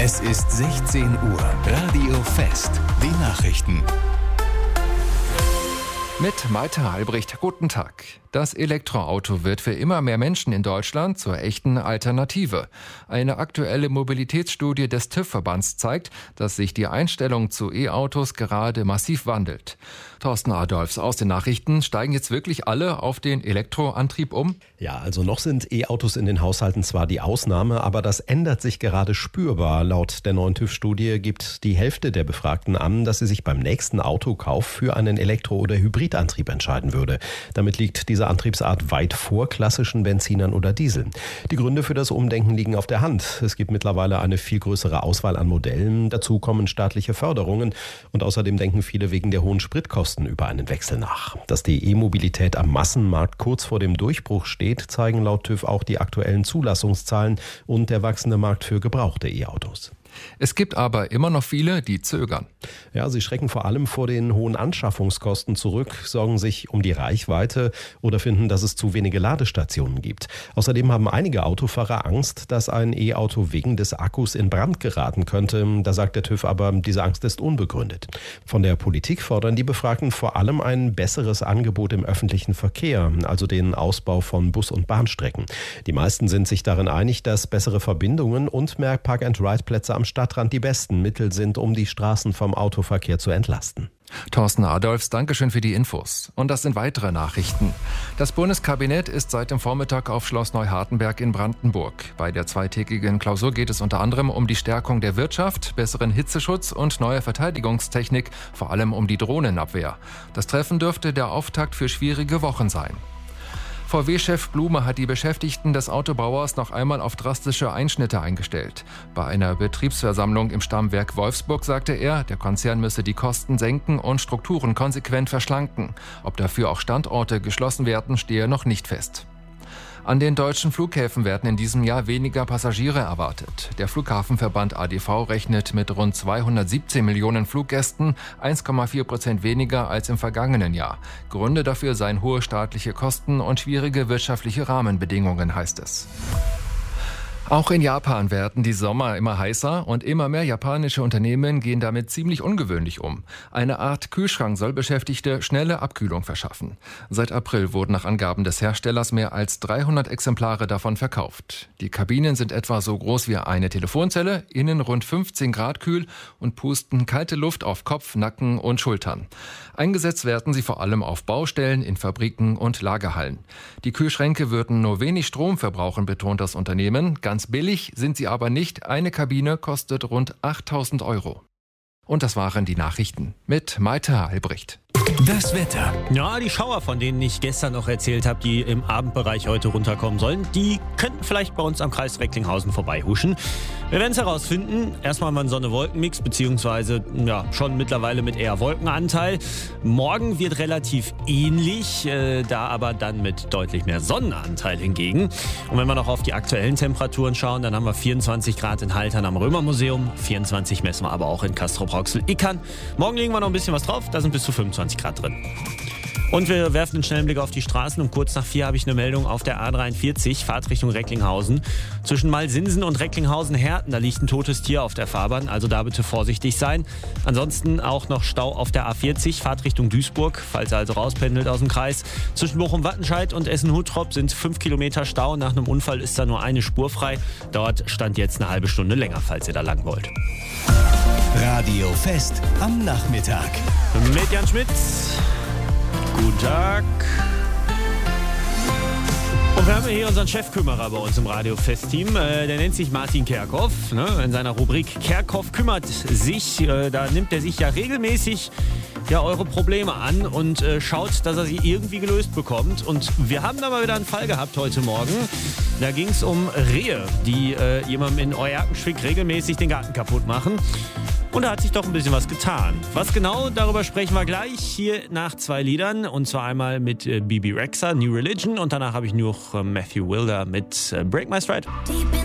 Es ist 16 Uhr. Radio Fest. Die Nachrichten. Mit Malte Halbricht, guten Tag. Das Elektroauto wird für immer mehr Menschen in Deutschland zur echten Alternative. Eine aktuelle Mobilitätsstudie des TÜV-Verbands zeigt, dass sich die Einstellung zu E-Autos gerade massiv wandelt. Thorsten Adolfs aus den Nachrichten. Steigen jetzt wirklich alle auf den Elektroantrieb um? Ja, also noch sind E-Autos in den Haushalten zwar die Ausnahme, aber das ändert sich gerade spürbar. Laut der neuen TÜV-Studie gibt die Hälfte der Befragten an, dass sie sich beim nächsten Autokauf für einen Elektro- oder Hybridantrieb entscheiden würde. Damit liegt diese Antriebsart weit vor klassischen Benzinern oder Dieseln. Die Gründe für das Umdenken liegen auf der Hand. Es gibt mittlerweile eine viel größere Auswahl an Modellen. Dazu kommen staatliche Förderungen und außerdem denken viele wegen der hohen Spritkosten über einen Wechsel nach. Dass die E-Mobilität am Massenmarkt kurz vor dem Durchbruch steht, zeigen laut TÜV auch die aktuellen Zulassungszahlen und der wachsende Markt für gebrauchte E-Autos. Es gibt aber immer noch viele, die zögern. Ja, sie schrecken vor allem vor den hohen Anschaffungskosten zurück, sorgen sich um die Reichweite oder finden, dass es zu wenige Ladestationen gibt. Außerdem haben einige Autofahrer Angst, dass ein E-Auto wegen des Akkus in Brand geraten könnte. Da sagt der TÜV aber, diese Angst ist unbegründet. Von der Politik fordern die Befragten vor allem ein besseres Angebot im öffentlichen Verkehr, also den Ausbau von Bus- und Bahnstrecken. Die meisten sind sich darin einig, dass bessere Verbindungen und mehr Park-and-Ride-Plätze am Stadtrand die besten Mittel sind, um die Straßen vom Autoverkehr zu entlasten. Thorsten Adolfs, Dankeschön für die Infos. Und das sind weitere Nachrichten. Das Bundeskabinett ist seit dem Vormittag auf Schloss Neuhartenberg in Brandenburg. Bei der zweitägigen Klausur geht es unter anderem um die Stärkung der Wirtschaft, besseren Hitzeschutz und neue Verteidigungstechnik, vor allem um die Drohnenabwehr. Das Treffen dürfte der Auftakt für schwierige Wochen sein. VW-Chef Blume hat die Beschäftigten des Autobauers noch einmal auf drastische Einschnitte eingestellt. Bei einer Betriebsversammlung im Stammwerk Wolfsburg sagte er, der Konzern müsse die Kosten senken und Strukturen konsequent verschlanken. Ob dafür auch Standorte geschlossen werden, stehe noch nicht fest. An den deutschen Flughäfen werden in diesem Jahr weniger Passagiere erwartet. Der Flughafenverband ADV rechnet mit rund 217 Millionen Fluggästen, 1,4% weniger als im vergangenen Jahr. Gründe dafür seien hohe staatliche Kosten und schwierige wirtschaftliche Rahmenbedingungen, heißt es. Auch in Japan werden die Sommer immer heißer und immer mehr japanische Unternehmen gehen damit ziemlich ungewöhnlich um. Eine Art Kühlschrank soll Beschäftigte schnelle Abkühlung verschaffen. Seit April wurden nach Angaben des Herstellers mehr als 300 Exemplare davon verkauft. Die Kabinen sind etwa so groß wie eine Telefonzelle, innen rund 15 Grad kühl und pusten kalte Luft auf Kopf, Nacken und Schultern. Eingesetzt werden sie vor allem auf Baustellen, in Fabriken und Lagerhallen. Die Kühlschränke würden nur wenig Strom verbrauchen, betont das Unternehmen. Ganz billig sind sie aber nicht. Eine Kabine kostet rund 8.000 €. Und das waren die Nachrichten mit Malte Halbricht. Das Wetter. Ja, die Schauer, von denen ich gestern noch erzählt habe, die im Abendbereich heute runterkommen sollen, die könnten vielleicht bei uns am Kreis Recklinghausen vorbeihuschen. Wir werden es herausfinden. Erstmal haben wir einen Sonne-Wolken-Mix, beziehungsweise schon mittlerweile mit eher Wolkenanteil. Morgen wird relativ ähnlich, da aber dann mit deutlich mehr Sonnenanteil hingegen. Und wenn wir noch auf die aktuellen Temperaturen schauen, dann haben wir 24 Grad in Haltern am Römermuseum, 24 messen wir aber auch in Castrop-Rauxel-Ickern. Morgen legen wir noch ein bisschen was drauf, da sind bis zu 25 Grad drin. Und wir werfen einen schnellen Blick auf die Straßen. Um kurz nach 4 habe ich eine Meldung auf der A43, Fahrtrichtung Recklinghausen. Zwischen Malsinsen und Recklinghausen-Herten, da liegt ein totes Tier auf der Fahrbahn, also da bitte vorsichtig sein. Ansonsten auch noch Stau auf der A40, Fahrtrichtung Duisburg, falls ihr also rauspendelt aus dem Kreis. Zwischen Bochum-Wattenscheid und Essen-Huttrop sind 5 Kilometer Stau. Nach einem Unfall ist da nur eine Spur frei. Dort stand jetzt eine halbe Stunde länger, falls ihr da lang wollt. Radio Fest am Nachmittag. Mit Jan Schmidt. Guten Tag. Und wir haben hier unseren Chefkümmerer bei uns im Radio-Fest-Team. Der nennt sich Martin Kerkhoff. In seiner Rubrik Kerkhoff kümmert sich. Da nimmt er sich ja regelmäßig eure Probleme an und schaut, dass er sie irgendwie gelöst bekommt. Und wir haben da mal wieder einen Fall gehabt heute Morgen. Da ging es um Rehe, die jemandem in Euerkenschwick regelmäßig den Garten kaputt machen. Und da hat sich doch ein bisschen was getan. Was genau, darüber sprechen wir gleich hier nach 2 Liedern. Und zwar einmal mit Bebe Rexha, New Religion. Und danach habe ich noch Matthew Wilder mit Break My Stride.